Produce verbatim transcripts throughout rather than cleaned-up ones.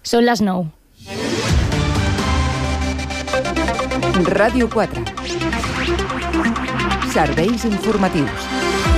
Són les nou. Ràdio quatre. Serveis informatius.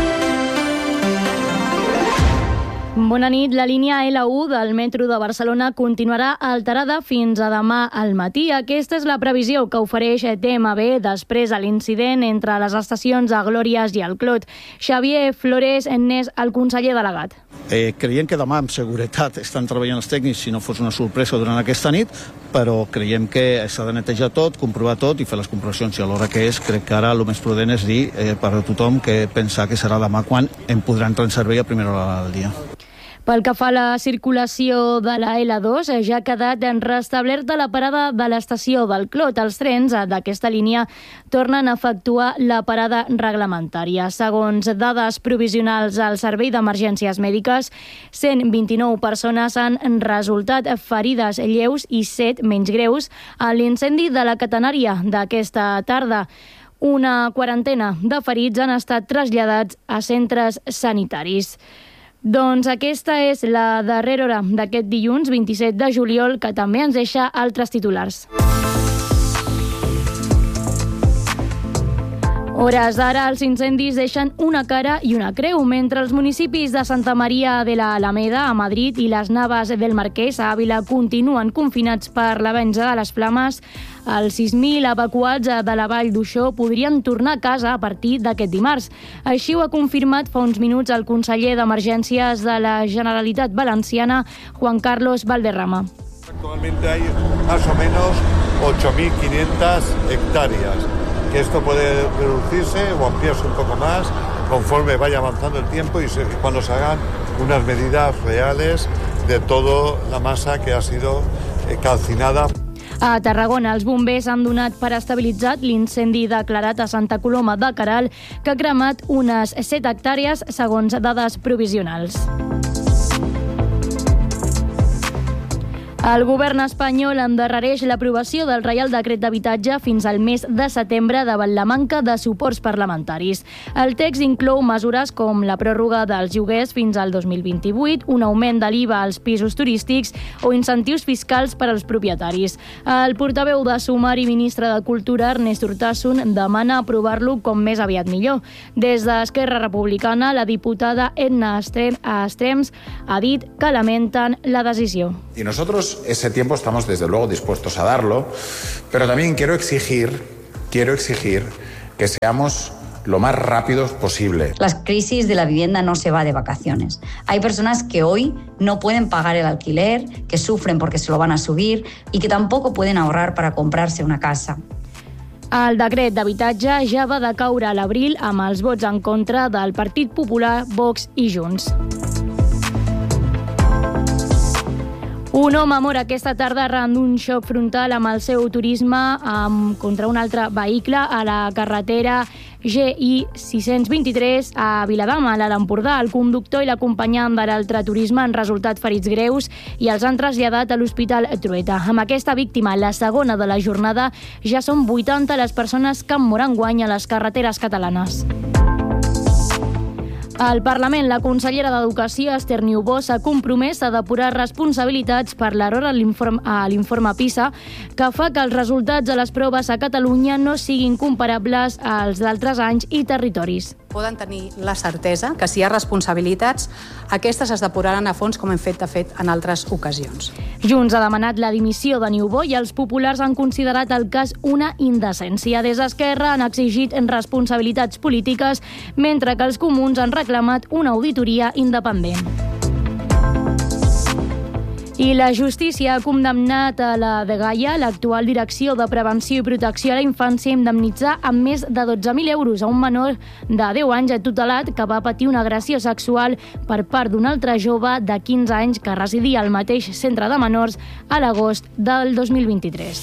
Bona nit. La línia L u del metro de Barcelona continuarà alterada fins a demà al matí. Aquesta és la previsió que ofereix T M B després de l'incident entre les estacions de Glòries i el Clot. Xavier Flores n'és el conseller delegat. Eh, creiem que demà amb seguretat estan treballant els tècnics si no fos una sorpresa durant aquesta nit, però creiem que s'ha de netejar tot, comprovar tot i fer les comprovacions, i a l'hora que és, crec que ara el més prudent és dir eh, per a tothom que pensar que serà demà quan em podran entrar en servei a primera hora del dia. Pel que fa a la circulació de la L dos, ja ha quedat restablerta la parada de l'estació del Clot. Els trens d'aquesta línia tornen a efectuar la parada reglamentària. Segons dades provisionals al Servei d'Emergències Mèdiques, cent vint-i-nou persones han resultat ferides lleus i set menys greus a l'incendi de la catenària d'aquesta tarda. Una quarantena de ferits han estat traslladats a centres sanitaris. Doncs aquesta és la darrera hora d'aquest dilluns vint-i-set de juliol, que també ens deixa altres titulars. Hores d'ara, els incendis deixen una cara i una creu. Mentre els municipis de Santa Maria de la Alameda, a Madrid, i les Navas del Marquès, a Àvila, continuen confinats per la venja de les flames, els sis mil evacuats de la Vall d'Uixó podrien tornar a casa a partir d'aquest dimarts. Així ho ha confirmat fa uns minuts el conseller d'Emergències de la Generalitat Valenciana, Juan Carlos Valderrama. Actualmente hay más o menos ocho mil quinientas hectáreas, que esto puede reducirse o ampliarse un poco más conforme vaya avanzando el tiempo y se, cuando se hagan unas medidas reales de toda la masa que ha sido eh, calcinada. A Tarragona, els bombers han donat per estabilitzat l'incendi declarat a Santa Coloma de Queralt, que ha cremat unes set hectàrees, segons dades provisionals. El govern espanyol endarrereix l'aprovació del Reial Decret d'Habitatge fins al mes de setembre davant la manca de suports parlamentaris. El text inclou mesures com la pròrroga dels lloguers fins al dos mil vint-i-vuit, un augment de l'I V A als pisos turístics o incentius fiscals per als propietaris. El portaveu de Sumar i ministre de Cultura, Ernest Urtasun, demana aprovar-lo com més aviat millor. Des d'Esquerra Republicana, la diputada Edna Estrems ha dit que lamenten la decisió. Y nosotros ese tiempo estamos desde luego dispuestos a darlo, pero también quiero exigir, quiero exigir que seamos lo más rápidos posible. La crisis de la vivienda no se va de vacaciones. Hay personas que hoy no pueden pagar el alquiler, que sufren porque se lo van a subir y que tampoco pueden ahorrar para comprarse una casa. El decret d'habitatge ja va decaure a l'abril amb els vots en contra del Partit Popular, Vox i Junts. Un home mor aquesta tarda arran d'un xoc frontal amb el seu turisme amb, contra un altre vehicle a la carretera G I sis-cents vint-i-tres a Viladama, a l'Empordà. El conductor i l'acompanyant de l'altre turisme han resultat ferits greus i els han traslladat a l'Hospital Trueta. Amb aquesta víctima, la segona de la jornada, ja són vuitanta les persones que han mort enguany a les carreteres catalanes. Al Parlament, la consellera d'Educació, Esther Niubó, s'ha compromès a depurar responsabilitats per l'error a l'informe PISA, que fa que els resultats de les proves a Catalunya no siguin comparables als d'altres anys i territoris. Poden tenir la certesa que si hi ha responsabilitats, aquestes es depuraran a fons, com hem fet, de fet, en altres ocasions. Junts ha demanat la dimissió de Niubó i els populars han considerat el cas una indecència. Des d'Esquerra han exigit responsabilitats polítiques, mentre que els comuns han reclamat una auditoria independent. I la justícia ha condemnat a la dgaia, l'actual Direcció de Prevenció i Protecció a la Infància, a indemnitzar amb més de dotze mil euros a un menor de deu anys tutelat que va patir una agressió sexual per part d'un altre jove de quinze anys que residia al mateix centre de menors a l'agost del dos mil vint-i-tres.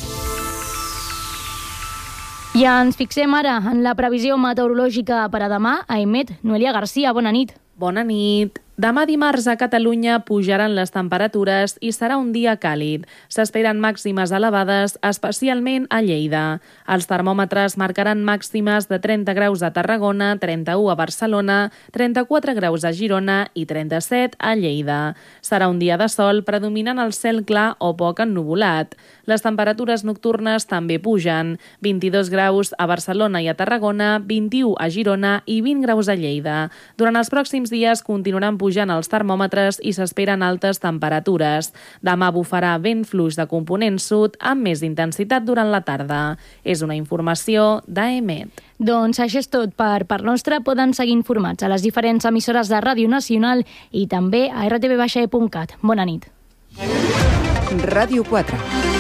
I ens fixem ara en la previsió meteorològica per a demà. A Emet, Noelia Garcia, bona nit. Bona nit. Demà dimarts a Catalunya pujaran les temperatures i serà un dia càlid. S'esperen màximes elevades, especialment a Lleida. Els termòmetres marcaran màximes de trenta graus a Tarragona, trenta-u a Barcelona, trenta-quatre graus a Girona i trenta-set a Lleida. Serà un dia de sol predominant el cel clar o poc ennuvolat. Les temperatures nocturnes també pugen. vint-i-dos graus a Barcelona i a Tarragona, vint-i-u a Girona i vint graus a Lleida. Durant els pròxims dies continuaran pujant els termòmetres i s'esperen altes temperatures. Demà bufarà vent fluix de component sud amb més intensitat durant la tarda. És una informació d'A E M E T. Doncs això és tot per part nostra. Poden seguir informats a les diferents emissores de Ràdio Nacional i també a erre te ve baixa e punt cat. Bona nit. Ràdio quatre.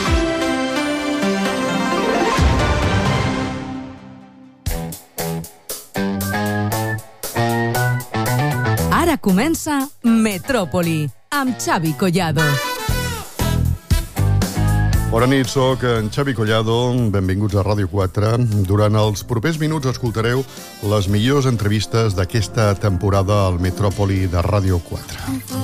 Ara comença Metròpoli, amb Xavi Collado. Bona nit, soc en Xavi Collado. Benvinguts a Ràdio quatre. Durant els propers minuts escoltareu les millors entrevistes d'aquesta temporada al Metròpoli de Ràdio quatre.